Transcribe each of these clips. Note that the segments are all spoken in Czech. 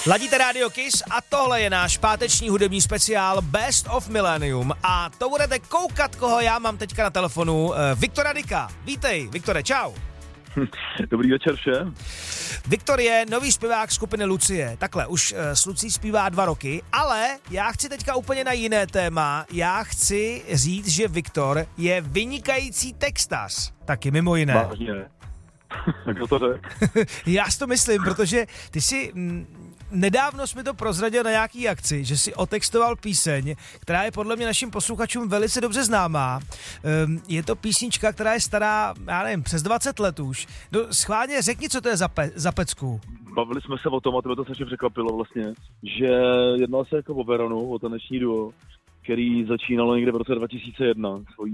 Ladíte Radio Kiss a tohle je náš páteční hudební speciál Best of Millennium a to budete koukat, koho já mám teďka na telefonu, Viktora Dicka. Vítej, Viktore, čau. Dobrý večer všem. Viktor je nový zpěvák skupiny Lucie. Takhle, už s Lucí zpívá 2 roky, ale já chci teďka úplně na jiné téma. Já chci říct, že Viktor je vynikající textař. Taky mimo jiné. Vážně. Kdo to řekl? Já si to myslím, protože ty si... Nedávno jsi mi to prozradil na nějaký akci, že si otextoval píseň, která je podle mě našim posluchačům velice dobře známá. Je to písnička, která je stará, já nevím, přes 20 let už. No, schválně řekni, co to je za pecku. Bavili jsme se o tom a to mě to strašně překvapilo vlastně, že jednalo se jako o Veronu, o taneční duo, který začínalo někde v roce 2001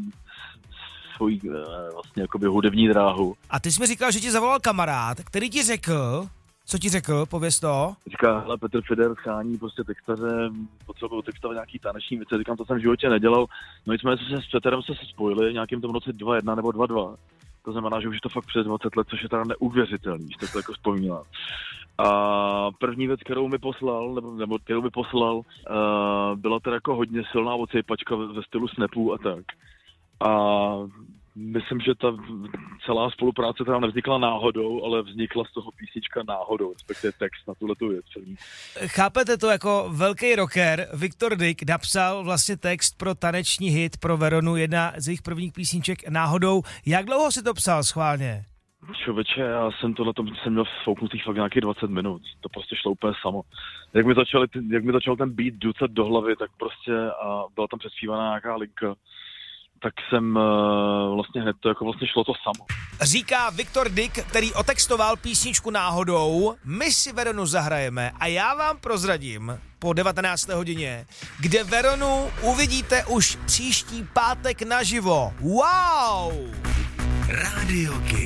svojí vlastně jakoby hudební dráhu. A ty jsi mi říkal, že ti zavolal kamarád, který ti řekl... Co ti řekl? Pověz to. Říká, hele, Petr Fider schání prostě textaře, potřebuji textovat nějaký taneční věci, říkám, to jsem v životě nedělal. No nicméně jsme se s Petrem se spojili nějakým tom roce 2.1 nebo 2.2. To znamená, že už je to fakt přes 20 let, což je teda neuvěřitelný, že to jako vzpomínám. A první věc, kterou mi poslal, byla teda jako hodně silná odsejpačka ve stylu snapů a tak. A myslím, že ta celá spolupráce teda nevznikla náhodou, ale vznikla z toho písnička náhodou, respektive text na tuhletu věc. Chápete to, jako velký rocker Viktor Dick napsal vlastně text pro taneční hit pro Veronu, jedna z jejich prvních písniček náhodou. Jak dlouho si to psal schválně? Člověče, já jsem měl fouknutých fakt nějakých 20 minut. To prostě šlo úplně samo. Jak mi začal ten beat ducat do hlavy, tak prostě a byla tam přespívaná nějaká linka. Tak jsem vlastně hned to jako vlastně šlo to samo. Říká Viktor Dick, který otextoval písničku náhodou. My si Veronu zahrajeme a já vám prozradím po 19. hodině, kde Veronu uvidíte už příští pátek naživo. Wow! Radio Kiss.